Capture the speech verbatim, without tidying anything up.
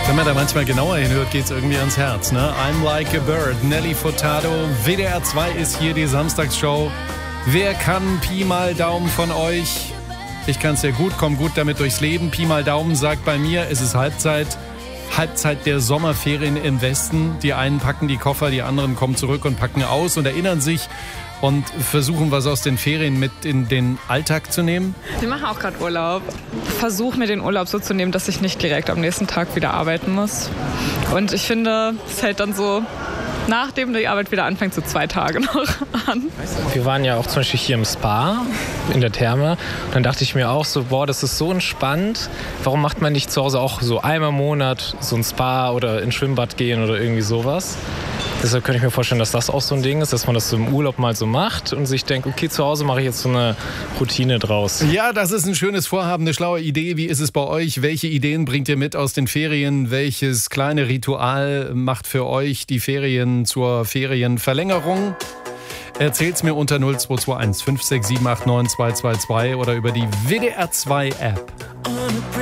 Wenn man da manchmal genauer hinhört, geht es irgendwie ans Herz, ne? I'm Like a Bird, Nelly Furtado. W D R zwei ist hier die Samstagsshow. Wer kann Pi mal Daumen von euch? Ich kann es sehr gut, komm gut damit durchs Leben. Pi mal Daumen sagt bei mir, es ist Halbzeit. Halbzeit der Sommerferien im Westen. Die einen packen die Koffer, die anderen kommen zurück und packen aus und erinnern sich und versuchen, was aus den Ferien mit in den Alltag zu nehmen. Wir machen auch gerade Urlaub. Versuche mir den Urlaub so zu nehmen, dass ich nicht direkt am nächsten Tag wieder arbeiten muss. Und ich finde, es hält dann so, nachdem die Arbeit wieder anfängt, so zwei Tage noch an. Wir waren ja auch zum Beispiel hier im Spa, in der Therme. Und dann dachte ich mir auch so, boah, das ist so entspannt. Warum macht man nicht zu Hause auch so einmal im Monat so ein Spa oder ins Schwimmbad gehen oder irgendwie sowas? Deshalb könnte ich mir vorstellen, dass das auch so ein Ding ist, dass man das so im Urlaub mal so macht und sich denkt, okay, zu Hause mache ich jetzt so eine Routine draus. Ja, das ist ein schönes Vorhaben, eine schlaue Idee. Wie ist es bei euch? Welche Ideen bringt ihr mit aus den Ferien? Welches kleine Ritual macht für euch die Ferien zur Ferienverlängerung? Erzählt's mir unter null zwei zwei eins fünf sechs sieben acht neun zwei zwei zwei oder über die W D R zwei App.